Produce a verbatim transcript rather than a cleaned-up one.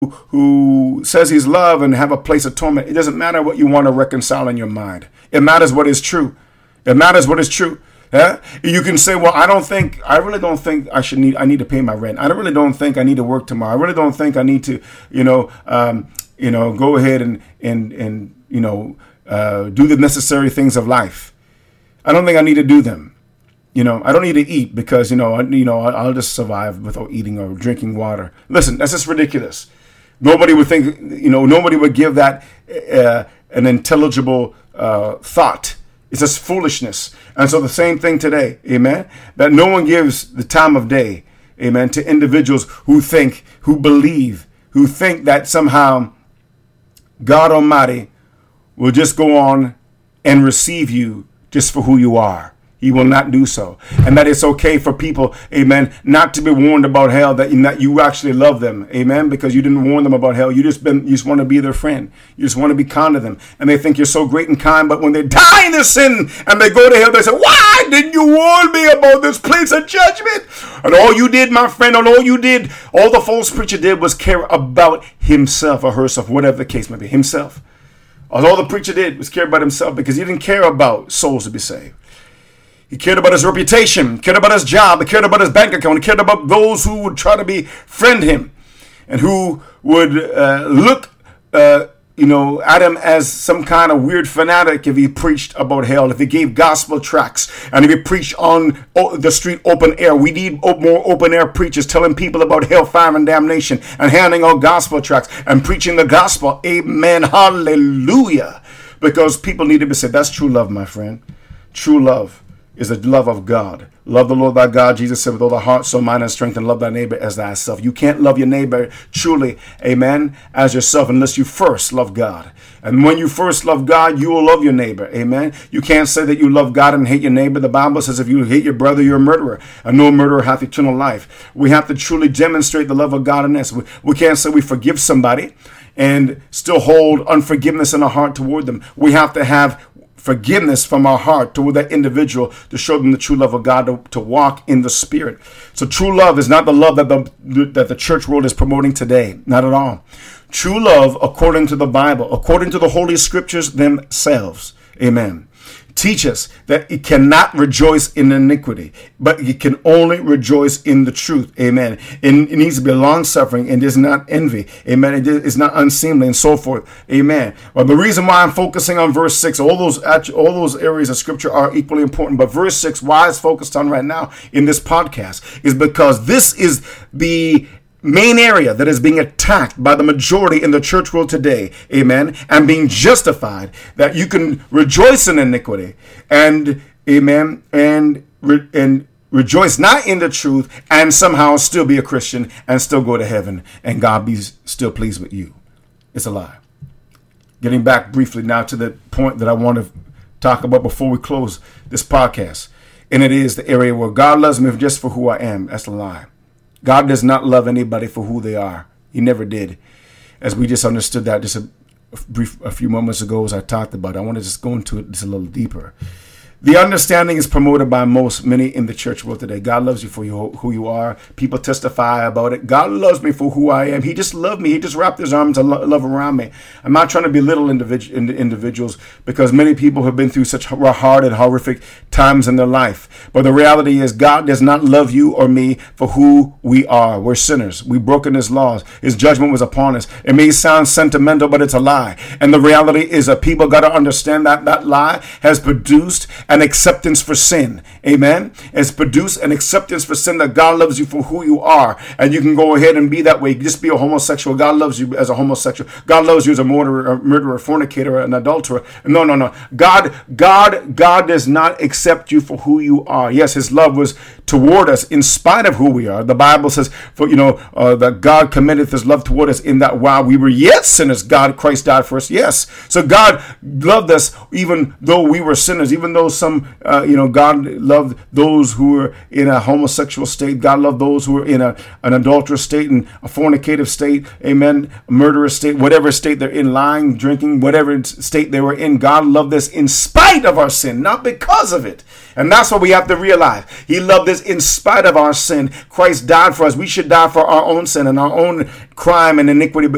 who says he's love and have a place of torment. It doesn't matter what you want to reconcile in your mind. It matters what is true. It matters what is true. Yeah? You can say, well, I don't think, I really don't think I should need, I need to pay my rent. I don't really don't think I need to work tomorrow. I really don't think I need to, you know, um, you know, go ahead and, and, and, you know, uh, do the necessary things of life. I don't think I need to do them. You know, I don't need to eat because, you know, I, you know, I'll just survive without eating or drinking water. Listen, that's just ridiculous. Nobody would think, you know, nobody would give that uh, an intelligible uh, thought. It's just foolishness. And so the same thing today, amen, that no one gives the time of day, amen, to individuals who think, who believe, who think that somehow God Almighty will just go on and receive you just for who you are. He will not do so. And that it's okay for people, amen, not to be warned about hell, that you, that you actually love them, amen, because you didn't warn them about hell. You just been, you just want to be their friend. You just want to be kind to them. And they think you're so great and kind, but when they die in their sin and they go to hell, they say, why didn't you warn me about this place of judgment? And all you did, my friend, and all you did, all the false preacher did was care about himself or herself, whatever the case may be, himself. All the preacher did was care about himself because he didn't care about souls to be saved. He cared about his reputation, cared about his job, he cared about his bank account, he cared about those who would try to befriend him and who would uh, look, uh, you know, at him as some kind of weird fanatic if he preached about hell, if he gave gospel tracts, and if he preached on the street open air. We need more open air preachers telling people about hellfire and damnation and handing out gospel tracts and preaching the gospel. Amen. Hallelujah. Because people need to be said. That's true love, my friend. True love is the love of God. Love the Lord thy God, Jesus said, with all thy heart, soul, mind, and strength, and love thy neighbor as thyself. You can't love your neighbor truly, amen, as yourself unless you first love God. And when you first love God, you will love your neighbor, amen. You can't say that you love God and hate your neighbor. The Bible says if you hate your brother, you're a murderer, and no murderer hath eternal life. We have to truly demonstrate the love of God in us. We, we can't say we forgive somebody and still hold unforgiveness in our heart toward them. We have to have forgiveness from our heart toward that individual to show them the true love of God, to, to walk in the Spirit. So true love is not the love that the that the church world is promoting today. Not at all. True love, according to the Bible, according to the Holy Scriptures themselves, amen, teach us that it cannot rejoice in iniquity, but it can only rejoice in the truth. Amen. And it needs to be long suffering and is not envy. Amen. It is not unseemly and so forth. Amen. Well, the reason why I'm focusing on verse six, all those all those areas of scripture are equally important, but verse six, why it's focused on right now in this podcast, is because this is the main area that is being attacked by the majority in the church world today, amen, and being justified, that you can rejoice in iniquity and, amen, and re- and rejoice not in the truth and somehow still be a Christian and still go to heaven and God be still pleased with you. It's a lie. Getting back briefly now to the point that I want to talk about before we close this podcast, and it is the area where God loves me just for who I am. That's a lie. God does not love anybody for who they are. He never did. As we just understood that just a, a brief, a few moments ago as I talked about it, I want to just go into it just a little deeper. The understanding is promoted by most, many in the church world today. God loves you for you, who you are. People testify about it. God loves me for who I am. He just loved me. He just wrapped his arms of love around me. I'm not trying to belittle individu- individuals because many people have been through such hard and horrific times in their life. But the reality is God does not love you or me for who we are. We're sinners. We've broken his laws. His judgment was upon us. It may sound sentimental, but it's a lie. And the reality is that people got to understand that that lie has produced an acceptance for sin. Amen. It's produced an acceptance for sin, that God loves you for who you are. And you can go ahead and be that way. Just be a homosexual. God loves you as a homosexual. God loves you as a murderer, a murderer, fornicator, an adulterer. No, no, no. God, God, God does not accept you for who you are. Yes, his love was toward us in spite of who we are. The Bible says, for you know, uh, that God commendeth his love toward us in that while we were yet sinners, God, Christ died for us. Yes. So God loved us even though we were sinners, even though some, uh, you know, God loved those who were in a homosexual state. God loved those who were in a, an adulterous state and a fornicative state. Amen. A murderous state, whatever state they're in, lying, drinking, whatever state they were in. God loved us in spite of our sin, not because of it. And that's what we have to realize. He loved us in spite of our sin. Christ died for us. We should die for our own sin and our own crime and iniquity.